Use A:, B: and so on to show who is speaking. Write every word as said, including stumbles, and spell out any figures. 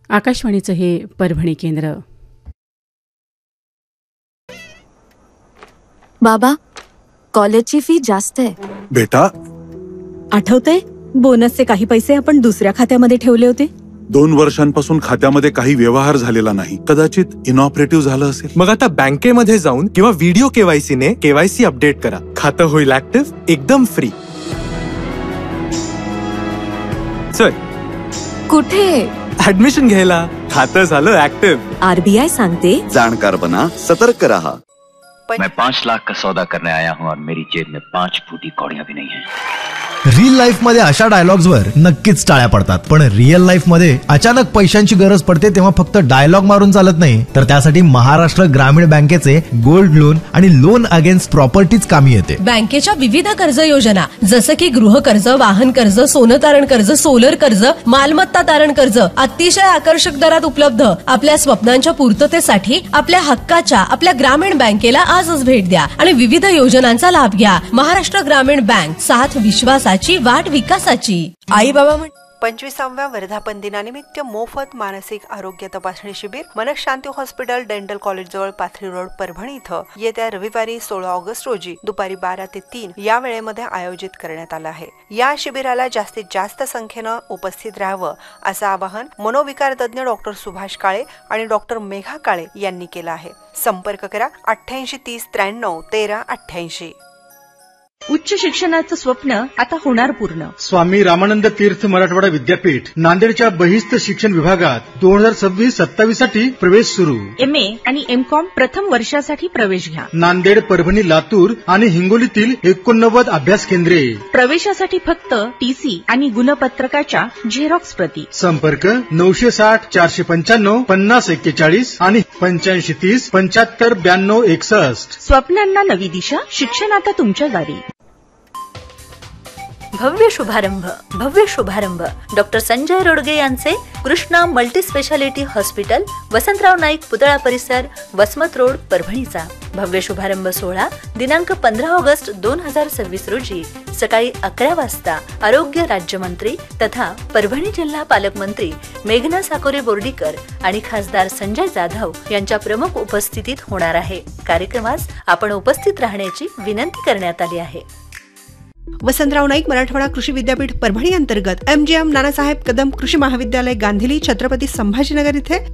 A: आकाशवाणीचं हे परभणी केंद्र.
B: बाबा, कॉलेजची फी जास्त आहे.
C: बेटा,
D: आठवतंय बोनसचे काही पैसे आपण दुसऱ्या खात्यामध्ये ठेवले होते.
C: दोन वर्षांपासून खात्यामध्ये काही व्यवहार झालेला नाही. कदाचित इनऑपरेटिव्ह झालं असेल.
E: मग आता बँकेमध्ये जाऊन किंवा व्हिडिओ केवायसी ने केवायसी अपडेट करा. खातं होईल ऍक्टिव्ह एकदम फ्री. चल,
B: कुठे?
E: ऍडमिशन घ्यायला. खातं झालं ऍक्टिव्ह.
D: आरबीआय सांगते,
F: जानकार बना, सतर्क रहा.
G: मैं पाँच लाख का सौदा करने आया हूँ और मेरी जेब में पाँच फूटी कौड़ियाँ भी नहीं है.
H: रियल लाईफ मध्ये अशा डायलॉग्स वर नक्कीच टाळ्या पडतात, पण रिअल लाईफ मध्ये अचानक पैशांची गरज पडते तेव्हा फक्त डायलॉग मारून चालत नाही, तर त्यासाठी महाराष्ट्र ग्रामीण बँकेचे गोल्ड लोन आणि लोन अगेन्स्ट प्रॉपर्टीज कामी येते.
I: बँकेच्या विविध कर्ज योजना जसं की गृह कर्ज, वाहन कर्ज, सोनं तारण कर्ज, सोलर कर्ज, मालमत्ता तारण कर्ज अतिशय आकर्षक दरात उपलब्ध. आपल्या स्वप्नांच्या पूर्ततेसाठी आपल्या हक्काच्या आपल्या ग्रामीण बँकेला आजच भेट द्या आणि विविध योजनांचा लाभ घ्या. महाराष्ट्र ग्रामीण बँक, साथ विश्वासाची, वाट विकासाची.
J: आई बाबा म्हण पंचवीसाव्या वर्धापन दिनानिमित्त मोफत मानसिक आरोग्य तपासणी शिबिर मनशांती हॉस्पिटल डेंटल कॉलेज जवळ पाथरी रोड परभणी इथं येत्या रविवारी सोळा ऑगस्ट रोजी दुपारी बारा ते तीन या वेळेमध्ये आयोजित करण्यात आलं आहे. या शिबिराला जास्तीत जास्त संख्येनं उपस्थित राहावं असं आवाहन मनोविकार तज्ञ डॉक्टर सुभाष काळे आणि डॉक्टर मेघा काळे यांनी केलं आहे. संपर्क करा अठ्ठ्याऐंशी तीस त्र्याण्णव तेरा अठ्ठ्याऐंशी.
K: उच्च शिक्षणाचं स्वप्न आता होणार पूर्ण.
L: स्वामी रामानंद तीर्थ मराठवाडा विद्यापीठ नांदेडच्या बहिस्त शिक्षण विभागात दोन हजार सव्वीस सत्तावीस साठी प्रवेश सुरू.
K: एम ए आणि एम कॉम प्रथम वर्षासाठी प्रवेश घ्या.
L: नांदेड, परभणी, लातूर आणि हिंगोलीतील एकोणनव्वद अभ्यास केंद्रे.
K: प्रवेशासाठी फक्त टीसी आणि गुणपत्रकाच्या झेरॉक्स प्रती.
L: संपर्क नऊशे साठ चारशे पंच्याण्णव पन्नास एक्केचाळीस आणि पंच्याऐंशी तीस पंच्याहत्तर ब्याण्णव एकसष्ट.
K: स्वप्नांना नवी दिशा, शिक्षण आता तुमच्या दारी.
M: भव्य शुभारंभ भव्य शुभारंभ डॉक्टर संजय रोडगे यांचे Krishna multi speciality hospital, Vasantrao Naik पुतळा परिसर, वसमत रोड, परभणीचा भव्य शुभारंभ सोहळा दिनांक पंधरा ऑगस्ट दोन हजार सव्वीस रोजी सकाळी अकरा वाजता आरोग्य राज्यमंत्री तथा परभणी जिल्हा पालकमंत्री मेघना साकोरे बोर्डीकर आणि खासदार संजय जाधव यांच्या प्रमुख उपस्थितीत होणार आहे. कार्यक्रमास आपण उपस्थित राहण्याची विनंती करण्यात आली आहे.
J: वसंतराव नाईक मराठवाडा कृषी विद्यापीठ परभणी अंतर्गत M G M Nanasaheb Kadam कृषी महाविद्यालय गांधीली छत्रपती संभाजीनगर इथे